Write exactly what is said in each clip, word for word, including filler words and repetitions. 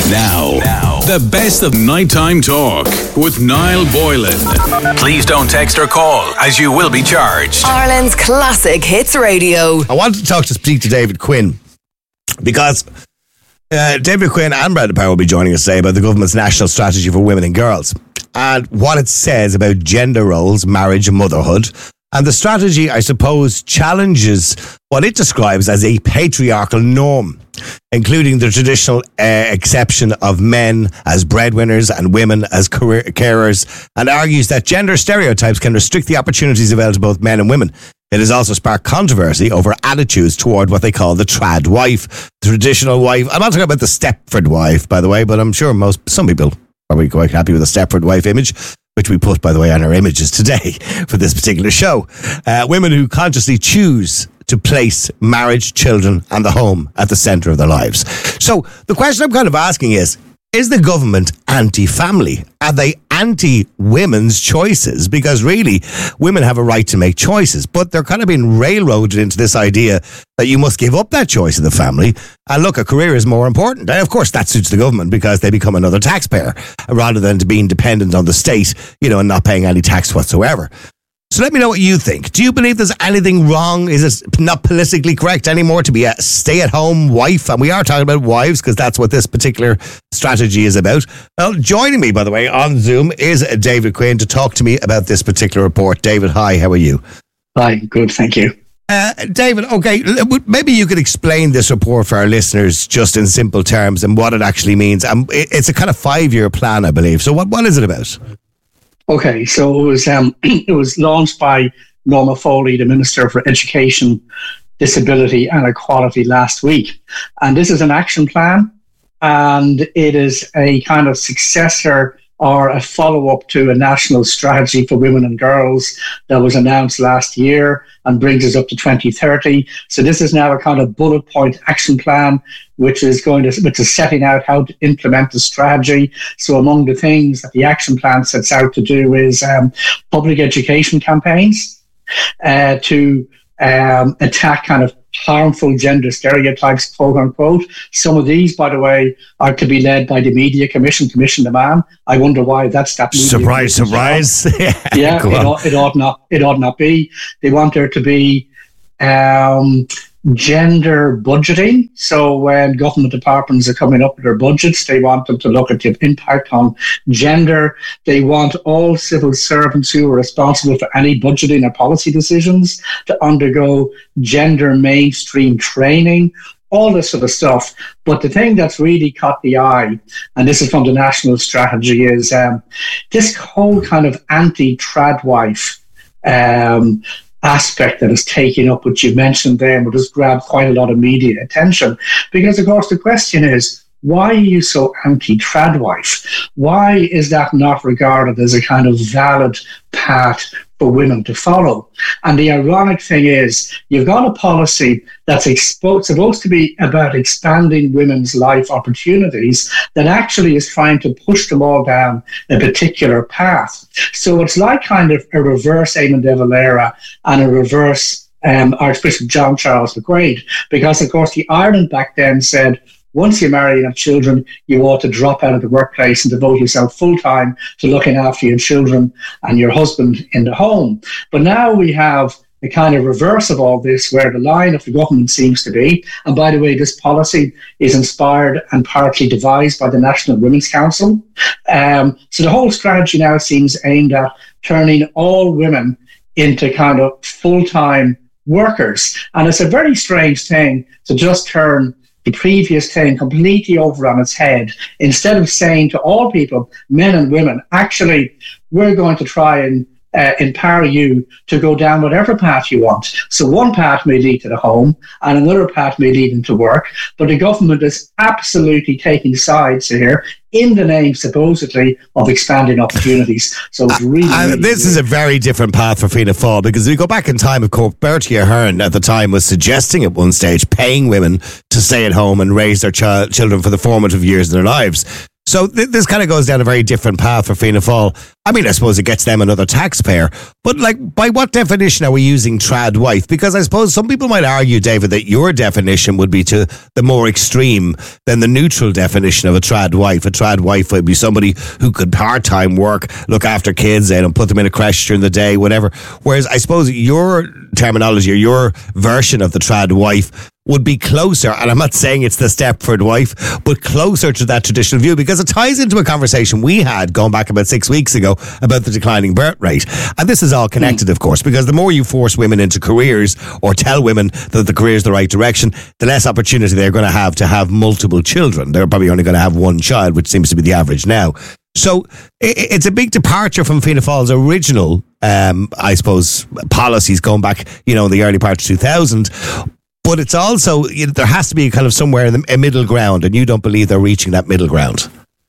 Now, now, the best of nighttime talk with Niall Boylan. Please don't text or call, as you will be charged. Ireland's classic hits radio. I wanted to talk to speak to David Quinn because uh, David Quinn and Brandon Power will be joining us today about the government's national strategy for women and girls and what it says about gender roles, marriage and motherhood. And the strategy, I suppose, challenges what it describes as a patriarchal norm, including the traditional uh, exception of men as breadwinners and women as career carers, and argues that gender stereotypes can restrict the opportunities available to both men and women. It has also sparked controversy over attitudes toward what they call the trad wife, the traditional wife. I'm not talking about the Stepford wife, by the way, but I'm sure most some people are probably quite happy with the Stepford wife image, which we put, by the way, on our images today for this particular show. Uh, women who consciously choose to place marriage, children and the home at the centre of their lives. So the question I'm kind of asking is, is the government anti-family? Are they anti-women's choices? Because really, women have a right to make choices, but they're kind of being railroaded into this idea that you must give up that choice in the family. And look, a career is more important. And of course, that suits the government because they become another taxpayer rather than being dependent on the state, you know, and not paying any tax whatsoever. So let me know what you think. Do you believe there's anything wrong? Is it not politically correct anymore to be a stay-at-home wife? And we are talking about wives because that's what this particular strategy is about. Well, joining me, by the way, on Zoom is David Quinn to talk to me about this particular report. David, hi, how are you? Hi, good, thank you. Uh, David, okay, maybe you could explain this report for our listeners just in simple terms and what it actually means. Um, it's a kind of five-year plan, I believe. So what, what is it about? Okay, so it was um, it was launched by Norma Foley, the Minister for Education, Disability and Equality last week. And this is an action plan, and it is a kind of successor or a follow-up to a national strategy for women and girls that was announced last year and brings us up to twenty thirty. So this is now a kind of bullet point action plan, which is going to, which is setting out how to implement the strategy. So among the things that the action plan sets out to do is um, public education campaigns uh, to um, attack kind of harmful gender stereotypes, quote unquote. Some of these, by the way, are to be led by the Media Commission, Commission the Man. I wonder why that's that. Surprise, surprise. yeah, yeah it, ought, it ought not. It ought not be. They want there to be um, gender budgeting. So when government departments are coming up with their budgets, they want them to look at the impact on gender. They want all civil servants who are responsible for any budgeting or policy decisions to undergo gender mainstream training, all this sort of stuff. But the thing that's really caught the eye, and this is from the national strategy, is um, this whole kind of anti-trad wife um aspect that is taken up, which you mentioned there, and will just grab quite a lot of media attention. Because, of course, the question is, why are you so anti-trad wife? Why is that not regarded as a kind of valid path for women to follow? And the ironic thing is, you've got a policy that's expo- supposed to be about expanding women's life opportunities that actually is trying to push them all down a particular path. So it's like kind of a reverse Eamon de Valera and a reverse um, Archbishop John Charles McQuaid, because, of course, the Ireland back then said, once you're married and have children, you ought to drop out of the workplace and devote yourself full-time to looking after your children and your husband in the home. But now we have the kind of reverse of all this, where the line of the government seems to be, and by the way, this policy is inspired and partly devised by the National Women's Council. Um, so the whole strategy now seems aimed at turning all women into kind of full-time workers. And it's a very strange thing to just turn the previous thing completely over on its head. Instead of saying to all people, men and women, actually, we're going to try and uh, empower you to go down whatever path you want. So one path may lead to the home and another path may lead into work, but the government is absolutely taking sides here in the name, supposedly, of expanding opportunities. So it's really, uh, really this weird. is a very different path for Fianna Fáil, because if we go back in time, of course, Bertie Ahern at the time was suggesting at one stage paying women to stay at home and raise their child, children for the formative years of their lives. So th- this kind of goes down a very different path for Fianna Fáil. I mean, I suppose it gets them another taxpayer. But, like, by what definition are we using trad wife? Because I suppose some people might argue, David, that your definition would be to the more extreme than the neutral definition of a trad wife. A trad wife would be somebody who could part-time work, look after kids, and put them in a creche during the day, whatever. Whereas I suppose your terminology or your version of the trad wife would be closer, and I'm not saying it's the Stepford wife, but closer to that traditional view, because it ties into a conversation we had going back about six weeks ago about the declining birth rate. And this is all connected, mm. of course, because the more you force women into careers or tell women that the career is the right direction, the less opportunity they're going to have to have multiple children. They're probably only going to have one child, which seems to be the average now. So it's a big departure from Fianna Fáil's original, um, I suppose, policies going back, you know, in the early part of two thousand. But it's also, you know, there has to be kind of somewhere in the a middle ground, and you don't believe they're reaching that middle ground.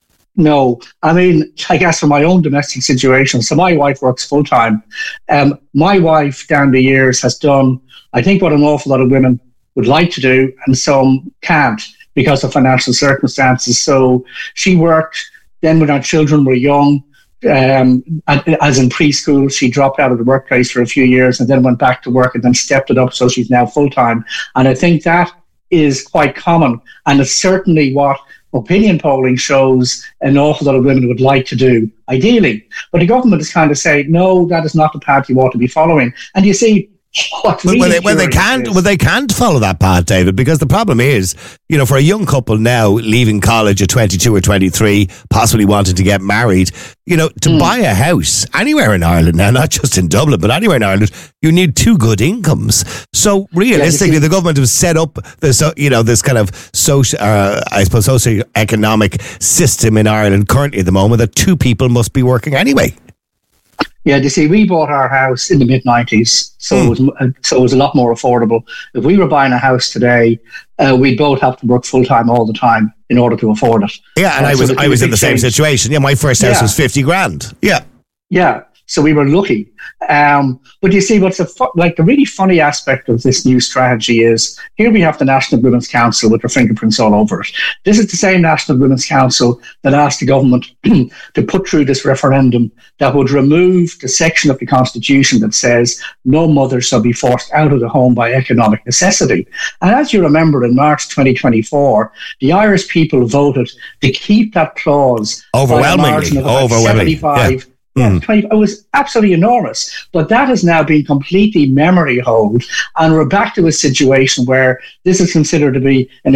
No, I mean, I guess for my own domestic situation, so my wife works full time. Um, my wife down the years has done, I think, what an awful lot of women would like to do, and some can't because of financial circumstances. So she worked, then when our children were young, um, as in preschool, she dropped out of the workplace for a few years and then went back to work and then stepped it up, so she's now full-time. And I think that is quite common, and it's certainly what opinion polling shows an awful lot of women would like to do, ideally. But the government is kind of saying, no, that is not the path you ought to be following. And you see, what really well, they, well, they can't. Is, well, they can't follow that path, David, because the problem is, you know, for a young couple now leaving college at twenty-two or twenty-three, possibly wanting to get married, you know, to mm. buy a house anywhere in Ireland now, not just in Dublin, but anywhere in Ireland, you need two good incomes. So realistically, yeah, the government has set up this, you know, this kind of social, uh, I suppose, socio-economic system in Ireland currently at the moment that two people must be working anyway. Yeah, you see, we bought our house in the mid nineties, so mm. it was so it was a lot more affordable. If we were buying a house today, uh, we'd both have to work full time all the time in order to afford it. Yeah, and uh, I was so I was in the same change. situation. Yeah, my first house yeah. was fifty grand. Yeah, yeah. So we were lucky. Um, but you see, what's a fu- like the really funny aspect of this new strategy is here we have the National Women's Council with their fingerprints all over it. This is the same National Women's Council that asked the government to put through this referendum that would remove the section of the Constitution that says no mother shall be forced out of the home by economic necessity. And as you remember, in March twenty twenty-four, the Irish people voted to keep that clause overwhelmingly, overwhelmingly. seventy-five Yeah. Yeah, mm. twenty it was absolutely enormous. But that has now been completely memory hold. And we're back to a situation where this is considered to be an